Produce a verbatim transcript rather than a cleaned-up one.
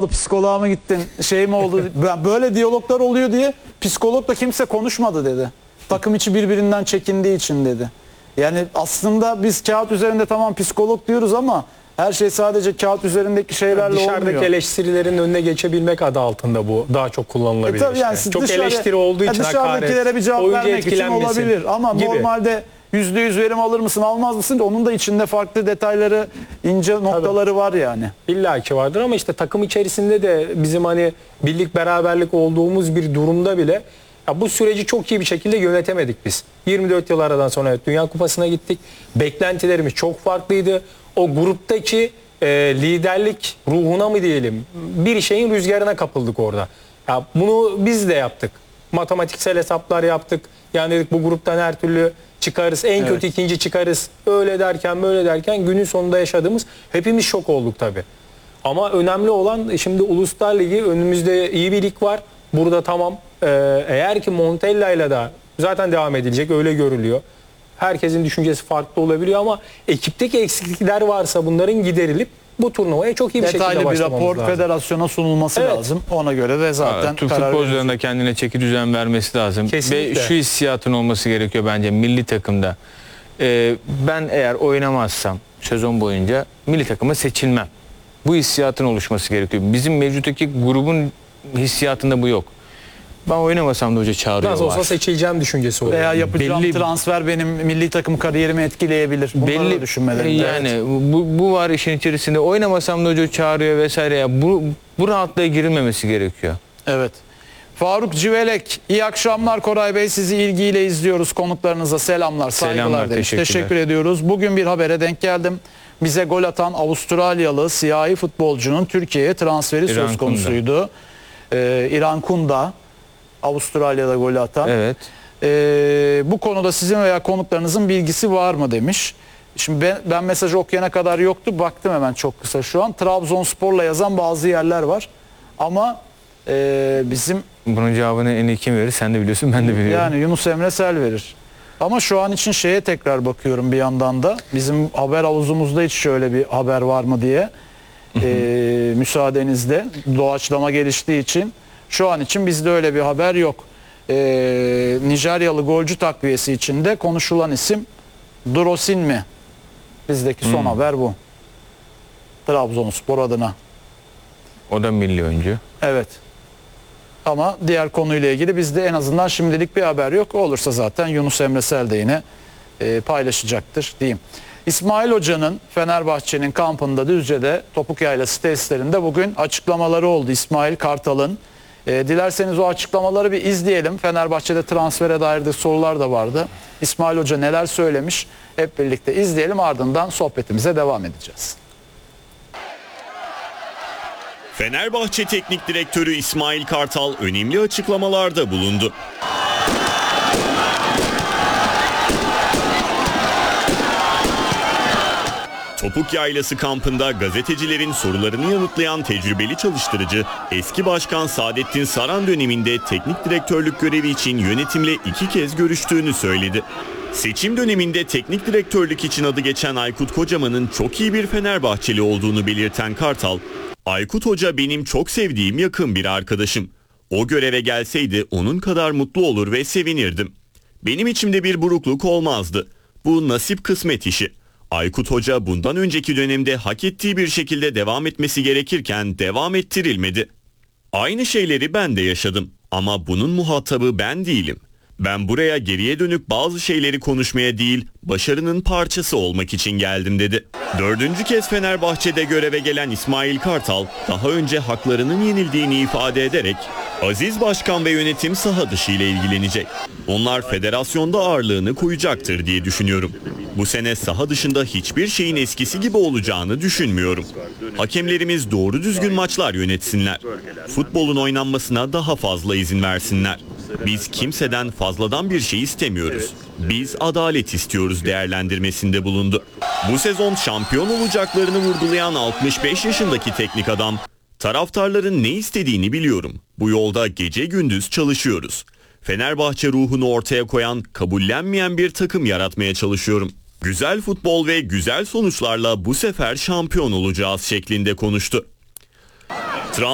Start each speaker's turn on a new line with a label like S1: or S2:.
S1: oldu, psikoloğa mı gittin, şey mi oldu? Böyle diyaloglar oluyor diye psikologla kimse konuşmadı dedi. Takım içi birbirinden çekindiği için dedi. Yani aslında biz kağıt üzerinde tamam psikolog diyoruz ama her şey sadece kağıt üzerindeki şeylerle
S2: yani dışarıdaki
S1: olmuyor.
S2: Dışarıdaki eleştirilerin önüne geçebilmek adı altında bu daha çok kullanılabilir. E
S1: yani
S2: işte. Çok
S1: dışarı,
S2: eleştiri olduğu için
S1: dışarıdakilere bir cevap vermek için olabilir ama gibi. Normalde yüzde yüz verim alır mısın almaz mısın? Onun da içinde farklı detayları, ince noktaları Tabii. var yani.
S2: İlla ki vardır ama işte takım içerisinde de bizim hani birlik beraberlik olduğumuz bir durumda bile ya bu süreci çok iyi bir şekilde yönetemedik biz. yirmi dört yıl aradan sonra evet, Dünya Kupası'na gittik. Beklentilerimiz çok farklıydı. O gruptaki e, liderlik ruhuna mı diyelim bir şeyin rüzgarına kapıldık orada. Ya bunu biz de yaptık. Matematiksel hesaplar yaptık. Yani dedik bu gruptan her türlü çıkarız. En evet. kötü ikinci çıkarız. Öyle derken böyle derken günün sonunda yaşadığımız hepimiz şok olduk tabii. Ama önemli olan şimdi Uluslar Ligi, önümüzde iyi bir lig var. Burada tamam e, eğer ki Montella ile de zaten devam edilecek öyle görülüyor. Herkesin düşüncesi farklı olabiliyor ama ekipteki eksiklikler varsa bunların giderilip bu turnuvaya çok iyi bir
S1: Detaylı
S2: şekilde
S1: bir
S2: başlamamız
S1: rapor
S2: lazım.
S1: federasyona sunulması evet. lazım. Ona göre de zaten
S3: Türk futbolcularının da kendine çeki düzen vermesi lazım. Kesinlikle. Ve şu hissiyatın olması gerekiyor bence milli takımda. Ee, ben eğer oynamazsam sezon boyunca milli takıma seçilmem. Bu hissiyatın oluşması gerekiyor. Bizim mevcuttaki grubun hissiyatında bu yok. Ben oynamasam da hoca çağırıyor.
S2: Nasıl olsa seçileceğim düşüncesi oluyor.
S1: Veya yapacağım belli, transfer benim milli takım kariyerimi etkileyebilir. Bunları belli düşünmeleri.
S3: Yani evet. bu, bu var işin içerisinde. Oynamasam da hoca çağırıyor vesaire. Ya bu, bu rahatlığa girilmemesi gerekiyor.
S1: Evet. Faruk Civelek, iyi akşamlar Koray Bey. Sizi ilgiyle izliyoruz. Konuklarınıza selamlar, saygılar
S3: selamlar,
S1: demiş. Teşekkür ediyoruz. Bugün bir habere denk geldim. Bize gol atan Avustralyalı siyahi futbolcunun Türkiye'ye transferi
S3: İran
S1: söz konusuydu. Ee, İran Kunda. Avustralya'da gol atan.
S3: Evet.
S1: Ee, bu konuda sizin veya konuklarınızın bilgisi var mı demiş. Şimdi ben, ben mesajı okuyana kadar yoktu. Baktım hemen çok kısa şu an. Trabzonspor'la yazan bazı yerler var. Ama e, bizim...
S3: Bunun cevabını en iyi kim verir? Sen de biliyorsun, ben de biliyorum.
S1: Yani Yunus Emre Sel verir. Ama şu an için şeye tekrar bakıyorum bir yandan da. Bizim haber havuzumuzda hiç şöyle bir haber var mı diye. Ee, müsaadenizle. Doğaçlama geliştiği için. Şu an için bizde öyle bir haber yok. Ee, Nijeryalı golcü takviyesi içinde konuşulan isim Drosin mi? Bizdeki son hmm. haber bu. Trabzonspor adına.
S3: O da milli oyuncu.
S1: Evet. Ama diğer konuyla ilgili bizde en azından şimdilik bir haber yok. Olursa zaten Yunus Emre Sel de yine e, paylaşacaktır diyeyim. İsmail Hoca'nın Fenerbahçe'nin kampında Düzce'de Topuk Yaylası tesislerinde bugün açıklamaları oldu İsmail Kartal'ın. E, dilerseniz o açıklamaları bir izleyelim. Fenerbahçe'de transfere dair de sorular da vardı. İsmail Hoca neler söylemiş hep birlikte izleyelim, ardından sohbetimize devam edeceğiz.
S4: Fenerbahçe Teknik Direktörü İsmail Kartal önemli açıklamalarda bulundu. Topuk Yaylası kampında gazetecilerin sorularını yanıtlayan tecrübeli çalıştırıcı, eski başkan Saadettin Saran döneminde teknik direktörlük görevi için yönetimle iki kez görüştüğünü söyledi. Seçim döneminde teknik direktörlük için adı geçen Aykut Kocaman'ın çok iyi bir Fenerbahçeli olduğunu belirten Kartal, "Aykut Hoca benim çok sevdiğim yakın bir arkadaşım. O göreve gelseydi onun kadar mutlu olur ve sevinirdim. Benim içimde bir burukluk olmazdı. Bu nasip kısmet işi. Aykut Hoca bundan önceki dönemde hak ettiği bir şekilde devam etmesi gerekirken devam ettirilmedi. Aynı şeyleri ben de yaşadım ama bunun muhatabı ben değilim. Ben buraya geriye dönük bazı şeyleri konuşmaya değil, başarının parçası olmak için geldim" dedi. Dördüncü kez Fenerbahçe'de göreve gelen İsmail Kartal, daha önce haklarının yenildiğini ifade ederek, "Aziz Başkan ve yönetim saha dışı ile ilgilenecek. Onlar federasyonda ağırlığını koyacaktır diye düşünüyorum. Bu sene saha dışında hiçbir şeyin eskisi gibi olacağını düşünmüyorum. Hakemlerimiz doğru düzgün maçlar yönetsinler. Futbolun oynanmasına daha fazla izin versinler. Biz kimseden fazladan bir şey istemiyoruz. Biz adalet istiyoruz" değerlendirmesinde bulundu. Bu sezon şampiyon olacaklarını vurgulayan altmış beş yaşındaki teknik adam, "Taraftarların ne istediğini biliyorum. Bu yolda gece gündüz çalışıyoruz. Fenerbahçe ruhunu ortaya koyan, kabullenmeyen bir takım yaratmaya çalışıyorum. Güzel futbol ve güzel sonuçlarla bu sefer şampiyon olacağız" şeklinde konuştu.